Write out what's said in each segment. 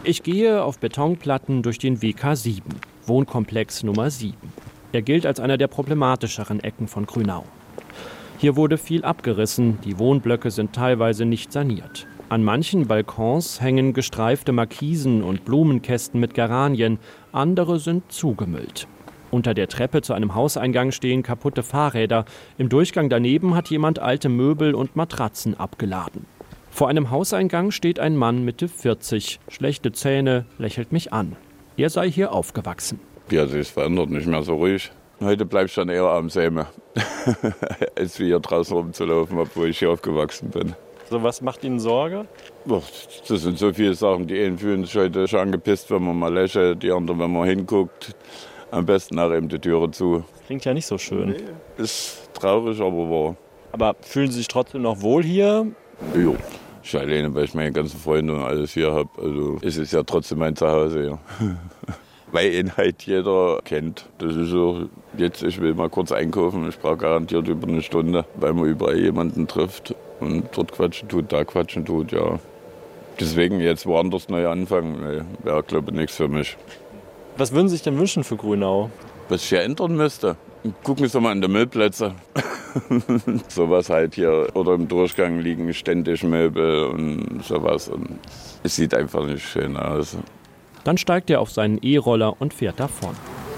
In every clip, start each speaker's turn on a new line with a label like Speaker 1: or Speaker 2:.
Speaker 1: Ich gehe auf Betonplatten durch den WK 7, Wohnkomplex Nummer 7. Er gilt als einer der problematischeren Ecken von Grünau. Hier wurde viel abgerissen, die Wohnblöcke sind teilweise nicht saniert. An manchen Balkons hängen gestreifte Markisen und Blumenkästen mit Geranien, andere sind zugemüllt. Unter der Treppe zu einem Hauseingang stehen kaputte Fahrräder. Im Durchgang daneben hat jemand alte Möbel und Matratzen abgeladen. Vor einem Hauseingang steht ein Mann Mitte 40, schlechte Zähne, lächelt mich an. Er sei hier aufgewachsen.
Speaker 2: Ja, sich verändert, nicht mehr so ruhig. Heute bleibst du dann eher am Säme, als wie hier draußen rumzulaufen, obwohl ich hier aufgewachsen bin.
Speaker 3: So, was macht Ihnen Sorge?
Speaker 2: Das sind so viele Sachen. Die einen fühlen sich heute schon angepisst, wenn man mal lächelt, die anderen, wenn man hinguckt. Am besten nach eben die Türe zu.
Speaker 3: Klingt ja nicht so schön.
Speaker 2: Ist traurig, aber wahr.
Speaker 3: Aber fühlen Sie sich trotzdem noch wohl hier?
Speaker 2: Ja, ich alleine, weil ich meine ganzen Freunde und alles hier habe. Also es ist ja trotzdem mein Zuhause hier. Weil ihn halt jeder kennt. Das ist so, jetzt, ich will mal kurz einkaufen, ich brauche garantiert über eine Stunde, weil man überall jemanden trifft und dort quatschen tut, da quatschen tut, ja. Deswegen jetzt woanders neu anfangen, wäre, glaube ich, nichts für mich.
Speaker 3: Was würden Sie sich denn wünschen für Grünau?
Speaker 2: Was ich hier ändern müsste? Gucken Sie mal an die Müllplätze. Sowas halt hier. Oder im Durchgang liegen ständig Möbel und sowas. Und es sieht einfach nicht schön aus.
Speaker 1: Dann steigt er auf seinen E-Roller und fährt davon.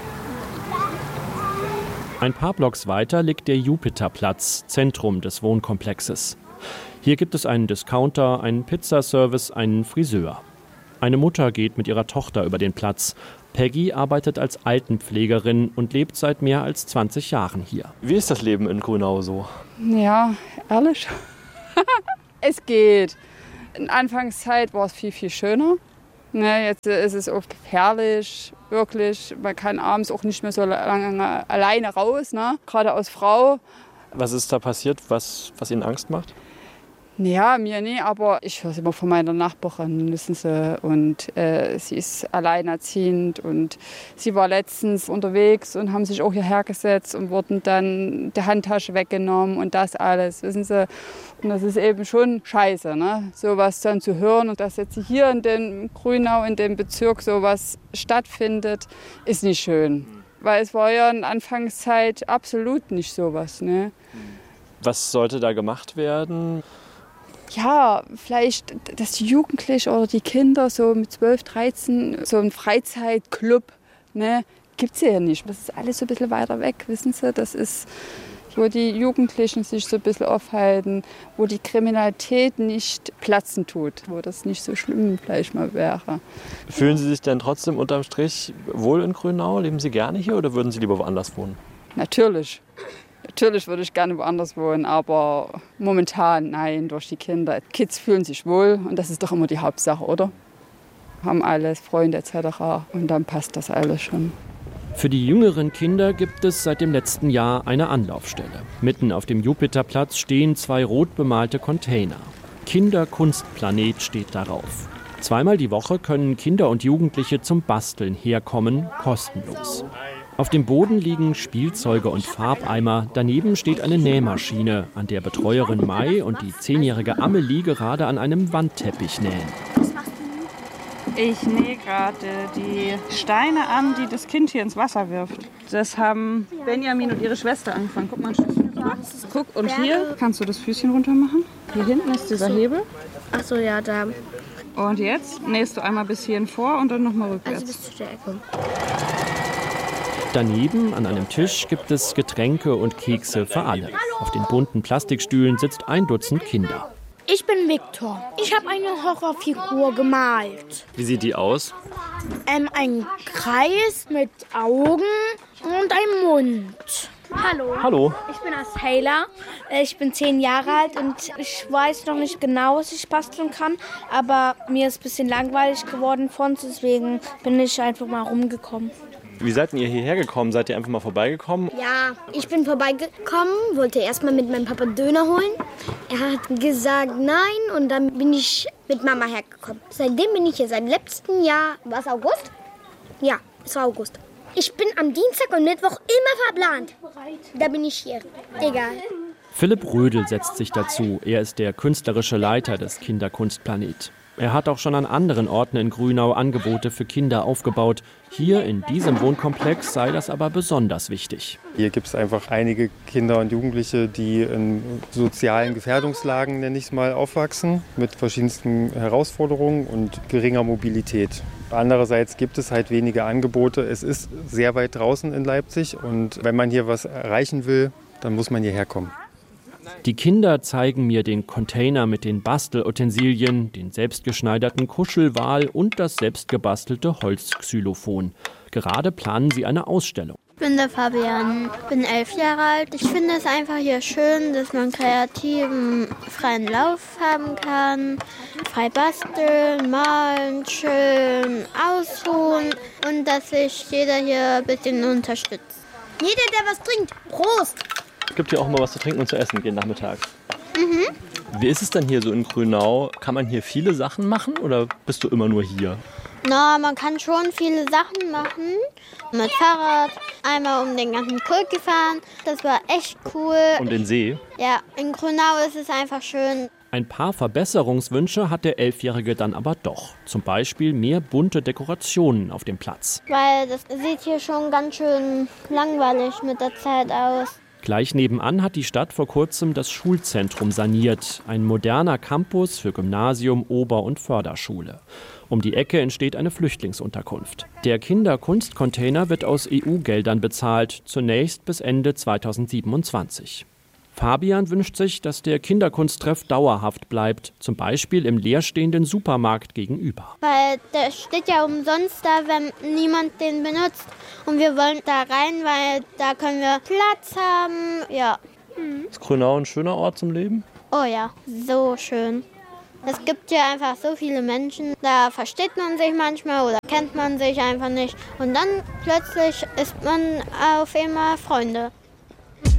Speaker 1: Ein paar Blocks weiter liegt der Jupiterplatz, Zentrum des Wohnkomplexes. Hier gibt es einen Discounter, einen Pizzaservice, einen Friseur. Eine Mutter geht mit ihrer Tochter über den Platz. Peggy arbeitet als Altenpflegerin und lebt seit mehr als 20 Jahren hier.
Speaker 3: Wie ist das Leben in Grünau so?
Speaker 4: Ja, ehrlich. Es geht. In der Anfangszeit war es viel, viel schöner. Ne, jetzt ist es oft herrlich, wirklich. Man kann abends auch nicht mehr so lange alleine raus, ne? Gerade als Frau.
Speaker 3: Was ist da passiert, was Ihnen Angst macht?
Speaker 4: Ja, mir nicht, aber ich höre es immer von meiner Nachbarin, wissen Sie. Und sie ist alleinerziehend und sie war letztens unterwegs und haben sich auch hierher gesetzt und wurden dann die Handtasche weggenommen und das alles, wissen Sie. Und das ist eben schon scheiße, ne? Sowas dann zu hören und dass jetzt hier in dem Grünau, in dem Bezirk sowas stattfindet, ist nicht schön. Weil es war ja in der Anfangszeit absolut nicht sowas, ne?
Speaker 3: Was sollte da gemacht werden?
Speaker 4: Ja, vielleicht, dass die Jugendlichen oder die Kinder so mit 12, 13, so einen Freizeitclub, ne, gibt es ja nicht. Das ist alles so ein bisschen weiter weg, wissen Sie. Das ist, wo die Jugendlichen sich so ein bisschen aufhalten, wo die Kriminalität nicht platzen tut, wo das nicht so schlimm vielleicht mal wäre.
Speaker 3: Fühlen Sie sich denn trotzdem unterm Strich wohl in Grünau? Leben Sie gerne hier oder würden Sie lieber woanders wohnen?
Speaker 4: Natürlich. Natürlich würde ich gerne woanders wohnen, aber momentan nein, durch die Kinder. Kids fühlen sich wohl und das ist doch immer die Hauptsache, oder? Haben alles, Freunde etc. und dann passt das alles schon.
Speaker 1: Für die jüngeren Kinder gibt es seit dem letzten Jahr eine Anlaufstelle. Mitten auf dem Jupiterplatz stehen 2 rot bemalte Container. Kinderkunstplanet steht darauf. Zweimal die Woche können Kinder und Jugendliche zum Basteln herkommen, kostenlos. Auf dem Boden liegen Spielzeuge und Farbeimer. Daneben steht eine Nähmaschine, an der Betreuerin Mai und die 10-jährige Amelie gerade an einem Wandteppich nähen.
Speaker 5: Ich nähe gerade die Steine an, die das Kind hier ins Wasser wirft. Das haben Benjamin und ihre Schwester angefangen. Guck mal, guck, und hier kannst du das Füßchen runter machen. Hier hinten ist dieser Hebel.
Speaker 6: Ach so, ja, da.
Speaker 5: Und jetzt nähst du einmal bis hierhin vor und dann nochmal rückwärts.
Speaker 6: Also bis zu der Ecke.
Speaker 1: Daneben an einem Tisch gibt es Getränke und Kekse für alle. Auf den bunten Plastikstühlen sitzt ein Dutzend Kinder.
Speaker 6: Ich bin Viktor. Ich habe eine Horrorfigur gemalt.
Speaker 3: Wie sieht die aus?
Speaker 6: Ein Kreis mit Augen und einem Mund. Hallo.
Speaker 3: Hallo.
Speaker 6: Ich bin Asayla. Ich bin 10 Jahre alt und ich weiß noch nicht genau, was ich basteln kann. Aber mir ist ein bisschen langweilig geworden von uns, deswegen bin ich einfach mal rumgekommen.
Speaker 3: Wie seid ihr hierher gekommen? Seid ihr einfach mal vorbeigekommen?
Speaker 6: Ja, ich bin vorbeigekommen, wollte erst mal mit meinem Papa Döner holen. Er hat gesagt nein und dann bin ich mit Mama hergekommen. Seitdem bin ich hier, seit letztem Jahr. War es August? Ja, es war August. Ich bin am Dienstag und Mittwoch immer verplant. Da bin ich hier. Egal.
Speaker 1: Philipp Rödel setzt sich dazu. Er ist der künstlerische Leiter des Kinderkunstplanet. Er hat auch schon an anderen Orten in Grünau Angebote für Kinder aufgebaut. Hier in diesem Wohnkomplex sei das aber besonders wichtig.
Speaker 7: Hier gibt es einfach einige Kinder und Jugendliche, die in sozialen Gefährdungslagen, nenne ich es mal, aufwachsen, mit verschiedensten Herausforderungen und geringer Mobilität. Andererseits gibt es halt wenige Angebote. Es ist sehr weit draußen in Leipzig und wenn man hier was erreichen will, dann muss man hierher kommen.
Speaker 1: Die Kinder zeigen mir den Container mit den Bastelutensilien, den selbstgeschneiderten Kuschelwal und das selbstgebastelte Holzxylophon. Gerade planen sie eine Ausstellung.
Speaker 8: Ich bin der Fabian, bin 11 Jahre alt. Ich finde es einfach hier schön, dass man kreativen, freien Lauf haben kann. Frei basteln, malen, schön ausruhen und dass sich jeder hier ein bisschen unterstützt.
Speaker 6: Jeder, der was trinkt, Prost!
Speaker 3: Es gibt hier auch mal was zu trinken und zu essen jeden Nachmittag. Wie ist es denn hier so in Grünau? Kann man hier viele Sachen machen oder bist du immer nur hier?
Speaker 8: Na, man kann schon viele Sachen machen. Mit Fahrrad, einmal um den ganzen Kulk gefahren. Das war echt cool.
Speaker 3: Und den See?
Speaker 8: Ja, in Grünau ist es einfach schön.
Speaker 1: Ein paar Verbesserungswünsche hat der 11-Jährige dann aber doch. Zum Beispiel mehr bunte Dekorationen auf dem Platz.
Speaker 8: Weil das sieht hier schon ganz schön langweilig mit der Zeit aus.
Speaker 1: Gleich nebenan hat die Stadt vor kurzem das Schulzentrum saniert. Ein moderner Campus für Gymnasium, Ober- und Förderschule. Um die Ecke entsteht eine Flüchtlingsunterkunft. Der Kinderkunstcontainer wird aus EU-Geldern bezahlt, zunächst bis Ende 2027. Fabian wünscht sich, dass der Kinderkunsttreff dauerhaft bleibt, zum Beispiel im leerstehenden Supermarkt gegenüber.
Speaker 8: Weil der steht ja umsonst da, wenn niemand den benutzt. Und wir wollen da rein, weil da können wir Platz haben. Ja.
Speaker 3: Ist Grünau ein schöner Ort zum Leben?
Speaker 8: Oh ja, so schön. Es gibt hier einfach so viele Menschen, da versteht man sich manchmal oder kennt man sich einfach nicht. Und dann plötzlich ist man auf einmal Freunde.